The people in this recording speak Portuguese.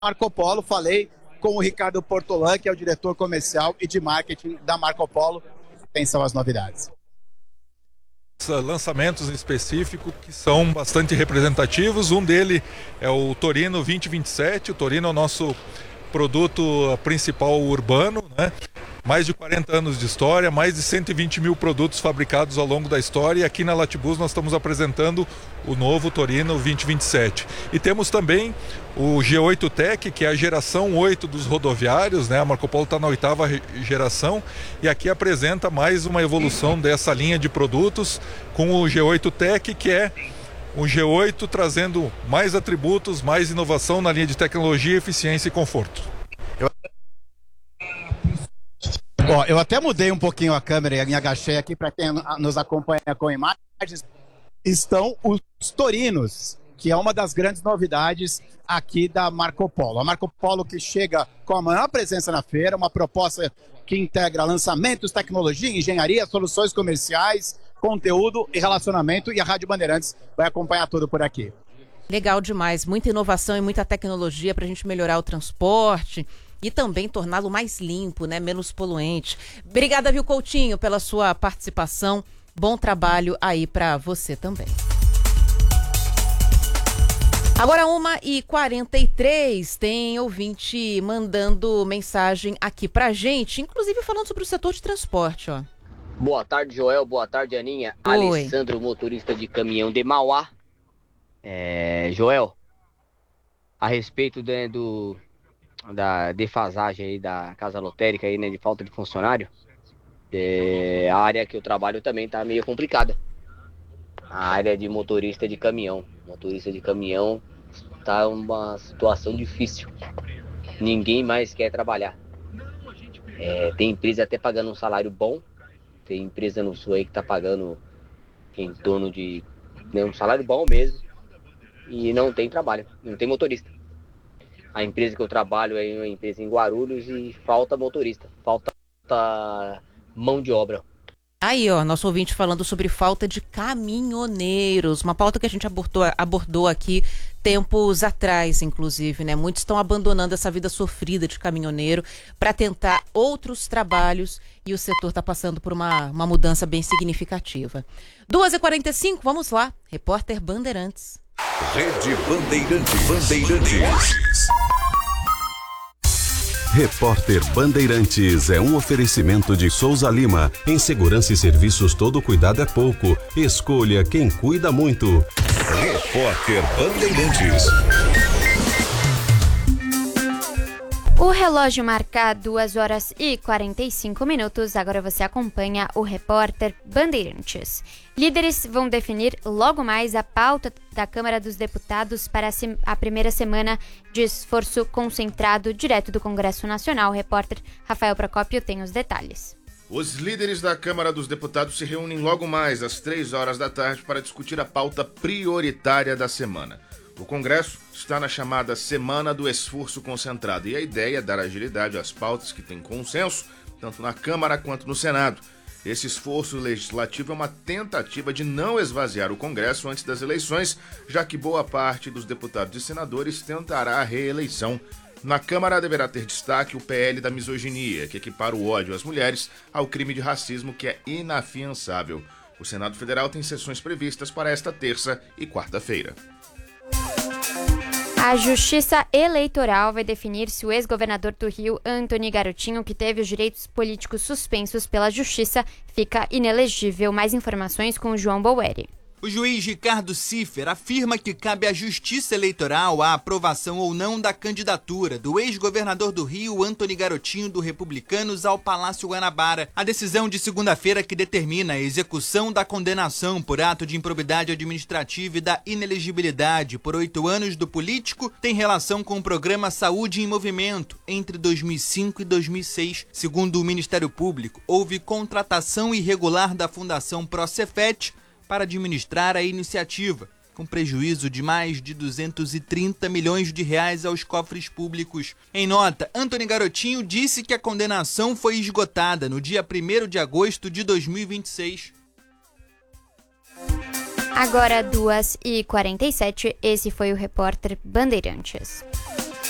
Marco Polo, falei com o Ricardo Portolan, que é o diretor comercial e de marketing da Marco Polo. Quem são as novidades? Lançamentos específicos que são bastante representativos. Um dele é o Torino 2027. O Torino é o nosso produto principal urbano, né? Mais de 40 anos de história, mais de 120 mil produtos fabricados ao longo da história, e aqui na Latibus nós estamos apresentando o novo Torino 2027. E temos também o G8 Tech, que é a geração 8 dos rodoviários, né? A Marco Polo está na 8ª geração, e aqui apresenta mais uma evolução dessa linha de produtos com o G8 Tech, que é um G8 trazendo mais atributos, mais inovação na linha de tecnologia, eficiência e conforto. Eu até mudei um pouquinho a câmera e me agachei aqui para quem nos acompanha com imagens. Estão os Torinos, que é uma das grandes novidades aqui da Marco Polo. A Marco Polo que chega com a maior presença na feira, uma proposta que integra lançamentos, tecnologia, engenharia, soluções comerciais, conteúdo e relacionamento, e a Rádio Bandeirantes vai acompanhar tudo por aqui. Legal demais, muita inovação e muita tecnologia para a gente melhorar o transporte e também torná-lo mais limpo, né? Menos poluente. Obrigada, viu, Coutinho, pela sua participação. Bom trabalho aí para você também. Agora 1h43, tem ouvinte mandando mensagem aqui pra gente, inclusive falando sobre o setor de transporte, ó. Boa tarde, Joel. Boa tarde, Aninha. Oi. Alessandro, motorista de caminhão de Mauá. Joel, a respeito da defasagem aí da casa lotérica aí, né, de falta de funcionário, a área que eu trabalho também tá meio complicada. A área de motorista de caminhão. Motorista de caminhão tá uma situação difícil. Ninguém mais quer trabalhar. Tem empresa até pagando um salário bom. Tem empresa no sul aí que tá pagando em torno de um salário bom mesmo. E não tem trabalho, não tem motorista. A empresa que eu trabalho é uma empresa em Guarulhos e falta motorista, falta mão de obra. Aí, ó, nosso ouvinte falando sobre falta de caminhoneiros, uma pauta que a gente abordou aqui tempos atrás, inclusive, né? Muitos estão abandonando essa vida sofrida de caminhoneiro para tentar outros trabalhos e o setor está passando por uma mudança bem significativa. 2h45, vamos lá, repórter Bandeirantes. Rede Bandeirantes. Repórter Bandeirantes é um oferecimento de Souza Lima. Em segurança e serviços, todo cuidado é pouco. Escolha quem cuida muito. Repórter Bandeirantes. O relógio marca 2h45. Agora você acompanha o repórter Bandeirantes. Líderes vão definir logo mais a pauta da Câmara dos Deputados para a primeira semana de esforço concentrado direto do Congresso Nacional. O repórter Rafael Procópio tem os detalhes. Os líderes da Câmara dos Deputados se reúnem logo mais às 15h para discutir a pauta prioritária da semana. O Congresso está na chamada Semana do Esforço Concentrado e a ideia é dar agilidade às pautas que têm consenso, tanto na Câmara quanto no Senado. Esse esforço legislativo é uma tentativa de não esvaziar o Congresso antes das eleições, já que boa parte dos deputados e senadores tentará a reeleição. Na Câmara deverá ter destaque o PL da misoginia, que equipara o ódio às mulheres ao crime de racismo, que é inafiançável. O Senado Federal tem sessões previstas para esta terça e quarta-feira. A Justiça Eleitoral vai definir se o ex-governador do Rio, Antony Garotinho, que teve os direitos políticos suspensos pela Justiça, fica inelegível. Mais informações com o João Boeri. O juiz Ricardo Ciffer afirma que cabe à Justiça Eleitoral a aprovação ou não da candidatura do ex-governador do Rio, Antony Garotinho, do Republicanos, ao Palácio Guanabara. A decisão de segunda-feira que determina a execução da condenação por ato de improbidade administrativa e da inelegibilidade por 8 anos do político tem relação com o programa Saúde em Movimento entre 2005 e 2006. Segundo o Ministério Público, houve contratação irregular da Fundação Procefet para administrar a iniciativa, com prejuízo de mais de 230 milhões de reais aos cofres públicos. Em nota, Antony Garotinho disse que a condenação foi esgotada no dia 1º de agosto de 2026. Agora 2h47, esse foi o repórter Bandeirantes.